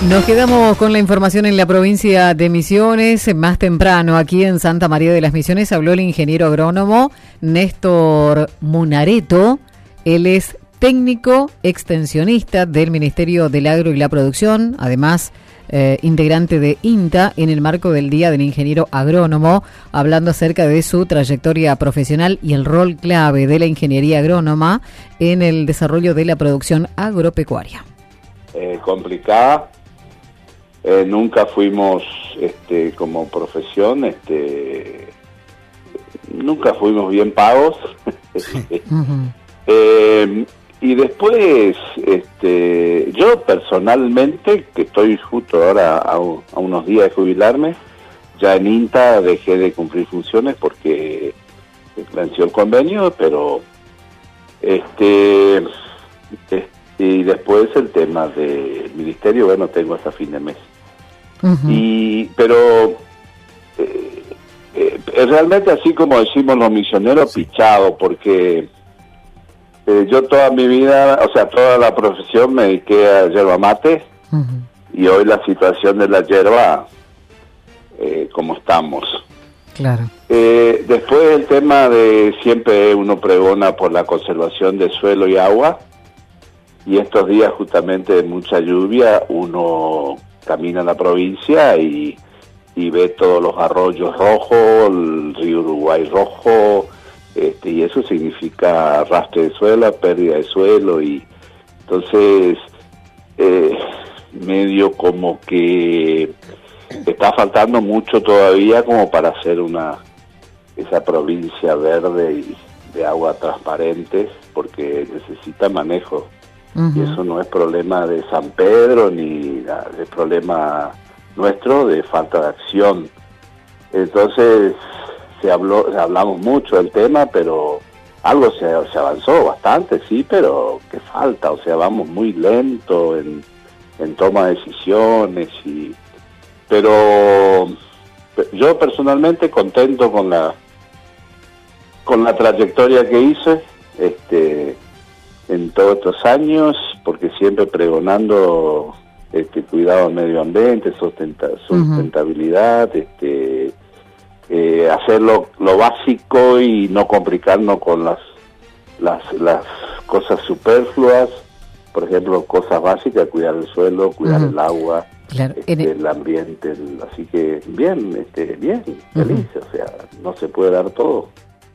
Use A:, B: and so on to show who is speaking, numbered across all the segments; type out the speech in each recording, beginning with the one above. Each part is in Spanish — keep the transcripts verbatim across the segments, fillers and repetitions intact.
A: Nos quedamos con la información en la provincia de Misiones. Más temprano, aquí en Santa María de las Misiones, habló el ingeniero agrónomo Néstor Munareto. Él es técnico extensionista del Ministerio del Agro y la Producción, además eh, integrante de INTA en el marco del Día del Ingeniero Agrónomo, hablando acerca de su trayectoria profesional y el rol clave de la ingeniería agrónoma en el desarrollo de la producción agropecuaria.
B: Eh, complicada. Eh, nunca fuimos, este, como profesión, este, nunca fuimos bien pagos. uh-huh. eh, y después, este, yo personalmente, que estoy justo ahora a, a unos días de jubilarme, ya en INTA dejé de cumplir funciones porque venció el convenio, pero este, este y después el tema del ministerio, bueno, tengo hasta fin de mes. Uh-huh. Y pero eh, eh, realmente, así como decimos los misioneros, sí, pichado, porque eh, yo toda mi vida, o sea, toda la profesión me dediqué a yerba mate, uh-huh, y hoy la situación de la yerba, eh, como estamos.
A: Claro.
B: Eh, después el tema de siempre uno pregona por la conservación de suelo y agua, y estos días justamente de mucha lluvia uno camina en la provincia y, y ve todos los arroyos rojos, el río Uruguay rojo, este, y eso significa arrastre de suelo, pérdida de suelo, y entonces eh, medio como que está faltando mucho todavía como para hacer una esa provincia verde y de agua transparente, porque necesita manejo. Uh-huh. Y eso no es problema de San Pedro ni es problema nuestro de falta de acción. Entonces se habló, hablamos mucho del tema, pero algo se, se avanzó bastante, sí, pero que falta, o sea, vamos muy lento en, en toma de decisiones, y pero yo personalmente contento con la con la trayectoria que hice, este en todos estos años, porque siempre pregonando este cuidado al medio ambiente, sustenta, sustentabilidad, uh-huh, este eh, hacer lo, lo básico y no complicarnos con las las las cosas superfluas, por ejemplo, cosas básicas, cuidar el suelo, cuidar uh-huh, el agua, claro, este, el... el ambiente, el, así que bien, este bien, feliz, uh-huh, o sea, no se puede dar todo.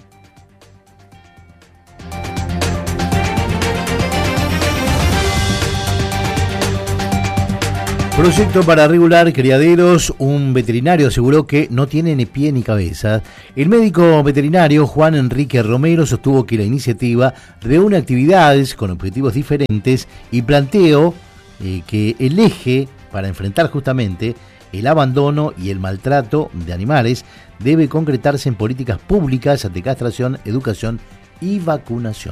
C: Proyecto para regular criaderos. Un veterinario aseguró que no tiene ni pie ni cabeza. El médico veterinario Juan Enrique Romero sostuvo que la iniciativa reúne actividades con objetivos diferentes y planteó eh, que el eje para enfrentar justamente el abandono y el maltrato de animales debe concretarse en políticas públicas de castración, educación y vacunación.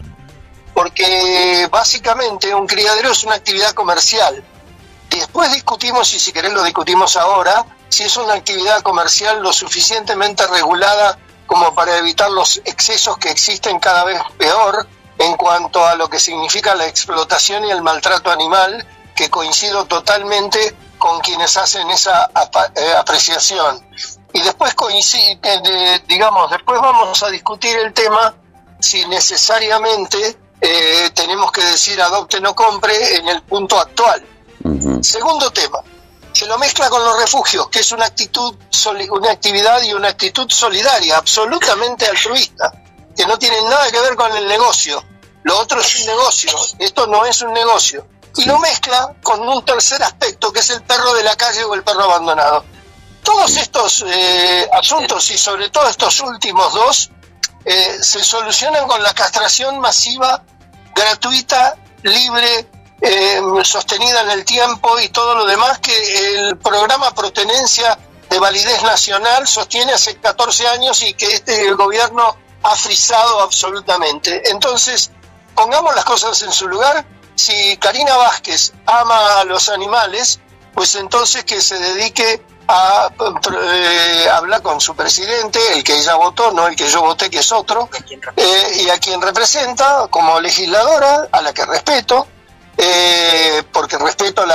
D: Porque básicamente un criadero es una actividad comercial. Después discutimos, y si querés lo discutimos ahora, si es una actividad comercial lo suficientemente regulada como para evitar los excesos que existen cada vez peor en cuanto a lo que significa la explotación y el maltrato animal, que coincido totalmente con quienes hacen esa ap- eh, apreciación. Y después coincide, eh, digamos, después vamos a discutir el tema si necesariamente eh, tenemos que decir adopte, no compre en el punto actual. Uh-huh. Segundo tema, se lo mezcla con los refugios, que es una actitud, una actividad y una actitud solidaria, absolutamente altruista, que no tienen nada que ver con el negocio. Lo otro es un negocio, esto no es un negocio. Y lo mezcla con un tercer aspecto, que es el perro de la calle o el perro abandonado. Todos estos eh, asuntos, y sobre todo estos últimos dos, eh, se solucionan con la castración masiva, gratuita, libre, Eh, sostenida en el tiempo y todo lo demás que el programa Protenencia de validez nacional sostiene hace catorce años y que este el gobierno ha frisado absolutamente. Entonces, pongamos las cosas en su lugar. Si Karina Vázquez ama a los animales, pues entonces que se dedique a eh, hablar con su presidente, el que ella votó, no el que yo voté, que es otro, eh, y a quien representa como legisladora, a la que respeto, Eh, porque respeto la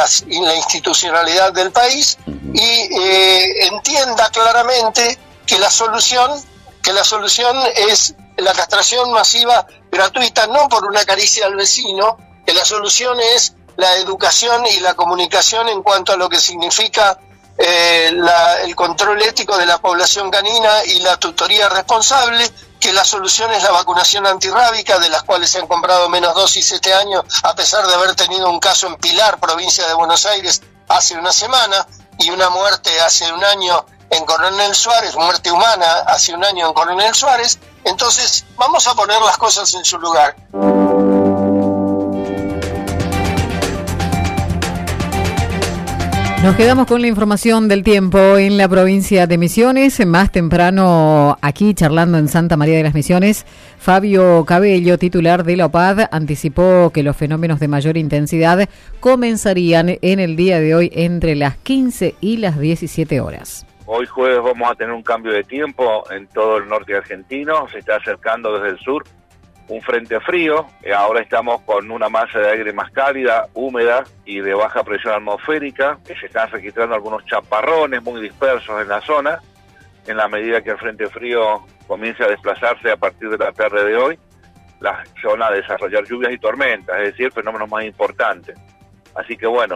D: las, la institucionalidad del país y eh, entienda claramente que la solución, que la solución es la castración masiva gratuita, no por una caricia al vecino, que la solución es la educación y la comunicación en cuanto a lo que significa eh, la, el control ético de la población canina y la tutoría responsable, que la solución es la vacunación antirrábica, de las cuales se han comprado menos dosis este año, a pesar de haber tenido un caso en Pilar, provincia de Buenos Aires, hace una semana, y una muerte hace un año en Coronel Suárez, muerte humana hace un año en Coronel Suárez. Entonces, vamos a poner las cosas en su lugar.
A: Nos quedamos con la información del tiempo en la provincia de Misiones. Más temprano, aquí charlando en Santa María de las Misiones, Fabio Cabello, titular de la O P A D, anticipó que los fenómenos de mayor intensidad comenzarían en el día de hoy entre las quince y las diecisiete horas.
E: Hoy jueves vamos a tener un cambio de tiempo en todo el norte argentino. Se está acercando desde el sur un frente frío. Ahora estamos con una masa de aire más cálida, húmeda y de baja presión atmosférica, que se están registrando algunos chaparrones muy dispersos en la zona. En la medida que el frente frío comience a desplazarse a partir de la tarde de hoy, la zona a desarrollar lluvias y tormentas, es decir, fenómenos más importantes. Así que bueno,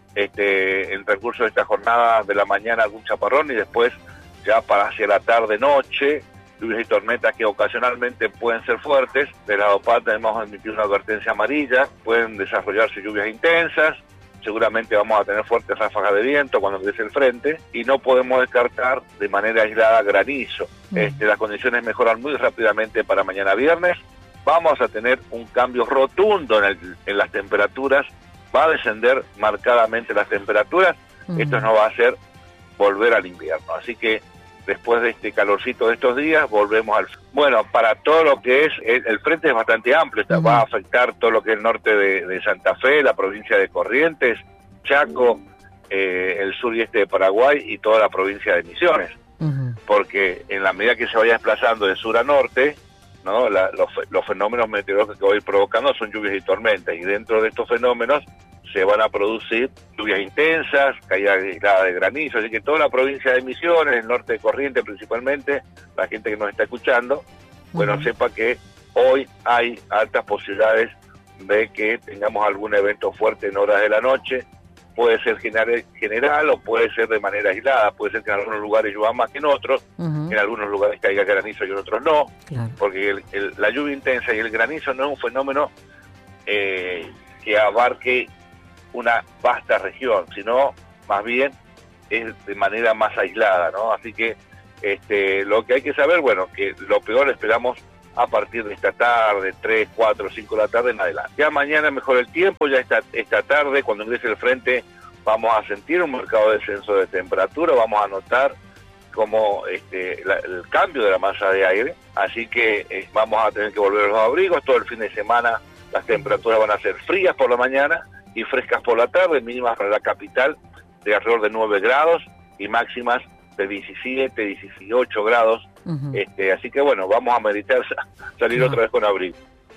E: este, en el recurso de esta jornada de la mañana algún chaparrón y después ya para hacia la tarde-noche, lluvias y tormentas que ocasionalmente pueden ser fuertes. De la O P A D tenemos emitido una advertencia amarilla, pueden desarrollarse lluvias intensas, seguramente vamos a tener fuertes ráfagas de viento cuando empiece el frente y no podemos descartar de manera aislada granizo. Mm. Este, las condiciones mejoran muy rápidamente para mañana viernes, vamos a tener un cambio rotundo en, el, en las temperaturas, va a descender marcadamente las temperaturas, mm. esto no va a ser volver al invierno, así que después de este calorcito de estos días, volvemos al... Bueno, para todo lo que es... El, el frente es bastante amplio, uh-huh. va a afectar todo lo que es el norte de, de Santa Fe, la provincia de Corrientes, Chaco, eh, el sur y este de Paraguay y toda la provincia de Misiones. Uh-huh. Porque en la medida que se vaya desplazando de sur a norte, ¿no? la, los, los fenómenos meteorológicos que va a ir provocando son lluvias y tormentas. Y dentro de estos fenómenos se van a producir lluvias intensas, caída aislada de granizo, así que toda la provincia de Misiones, el norte de Corrientes principalmente, la gente que nos está escuchando, bueno, uh-huh. sepa que hoy hay altas posibilidades de que tengamos algún evento fuerte en horas de la noche, puede ser general, general o puede ser de manera aislada, puede ser que en algunos lugares llueva más que en otros, uh-huh. en algunos lugares caiga granizo y en otros no, claro. porque el, el, la lluvia intensa y el granizo no es un fenómeno eh, que abarque una vasta región, sino más bien es de manera más aislada, ¿no? Así que este, lo que hay que saber, bueno, que lo peor esperamos a partir de esta tarde, tres, cuatro, cinco de la tarde en adelante. Ya mañana mejora el tiempo, ya esta, esta tarde, cuando ingrese el frente, vamos a sentir un marcado descenso de temperatura, vamos a notar como este, la, el cambio de la masa de aire, así que eh, vamos a tener que volver a los abrigos, todo el fin de semana las temperaturas van a ser frías por la mañana y frescas por la tarde, mínimas para la capital de alrededor de nueve grados y máximas de diecisiete, dieciocho grados. Uh-huh. este, así que bueno, vamos a meditar salir uh-huh. otra vez con abrigo.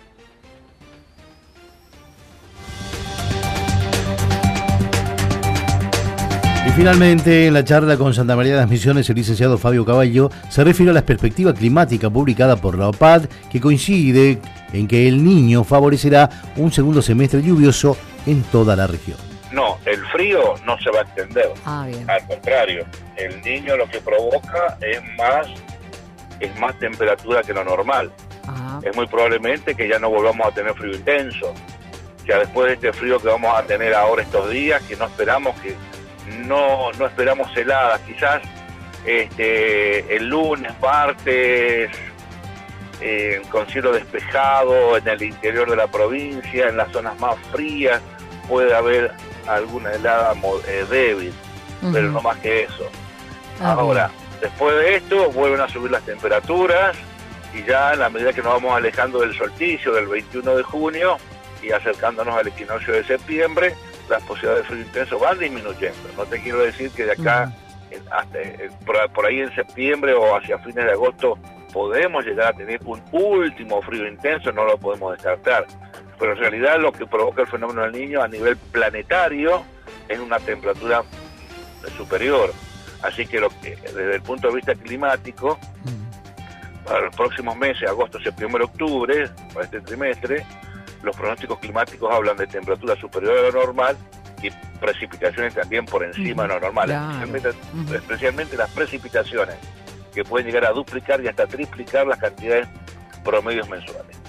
C: Y finalmente, en la charla con Santa María de las Misiones, el licenciado Fabio Cabello se refirió a la perspectiva climática publicada por la O P A D, que coincide en que el Niño favorecerá un segundo semestre lluvioso en toda la región.
E: No, el frío no se va a extender.
A: Ah, bien.
E: Al contrario, el Niño lo que provoca es más, es más temperatura que lo normal. Ajá. Es muy probablemente que ya no volvamos a tener frío intenso. Ya después de este frío que vamos a tener ahora estos días, que no esperamos que no no esperamos heladas, quizás este el lunes, martes, eh, con cielo despejado en el interior de la provincia, en las zonas más frías puede haber alguna helada eh, débil, uh-huh. pero no más que eso. Uh-huh. Ahora, después de esto vuelven a subir las temperaturas y ya en la medida que nos vamos alejando del solsticio del veintiuno de junio y acercándonos al equinoccio de septiembre, las posibilidades de frío intenso van disminuyendo. No te quiero decir que de acá, uh-huh. en, hasta, en, por, por ahí en septiembre o hacia fines de agosto, podemos llegar a tener un último frío intenso, no lo podemos descartar. Pero en realidad lo que provoca el fenómeno del Niño a nivel planetario en una temperatura superior. Así que, lo que desde el punto de vista climático, para los próximos meses, agosto, septiembre, octubre, para este trimestre, los pronósticos climáticos hablan de temperatura superior a lo normal y precipitaciones también por encima uh-huh. de lo normal, claro. especialmente, uh-huh. especialmente las precipitaciones, que pueden llegar a duplicar y hasta triplicar las cantidades promedios mensuales.